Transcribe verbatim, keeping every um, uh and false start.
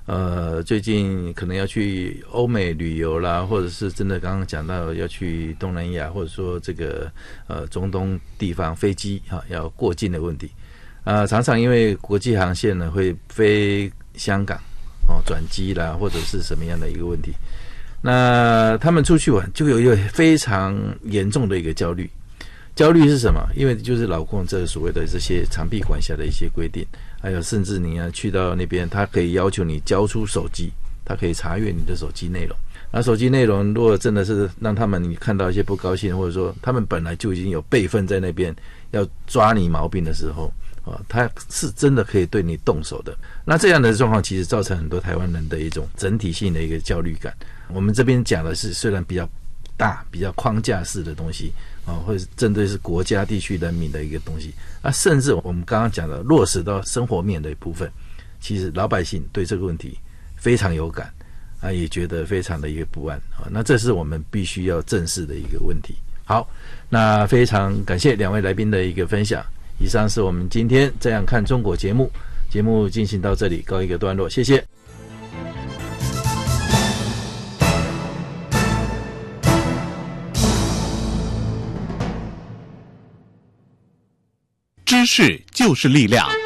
呃，最近可能要去欧美旅游啦，或者是真的刚刚讲到要去东南亚，或者说这个呃中东地方飞机哈、啊、要过境的问题啊、呃，常常因为国际航线呢会飞香港哦转机啦，或者是什么样的一个问题，那他们出去玩就有一个非常严重的一个焦虑。焦虑是什么？因为就是老共这所谓的这些长臂管辖的一些规定，还有甚至你要去到那边，他可以要求你交出手机，他可以查阅你的手机内容。那手机内容如果真的是让他们你看到一些不高兴，或者说他们本来就已经有备份在那边要抓你毛病的时候啊，他是真的可以对你动手的。那这样的状况其实造成很多台湾人的一种整体性的一个焦虑感。我们这边讲的是虽然比较大比较框架式的东西啊，或者是针对是国家地区人民的一个东西啊，甚至我们刚刚讲的落实到生活面的一部分，其实老百姓对这个问题非常有感啊，也觉得非常的一个不安啊，那这是我们必须要正视的一个问题。好，那非常感谢两位来宾的一个分享。以上是我们今天这样看中国节目，节目进行到这里告一个段落，谢谢。 知识就是力量。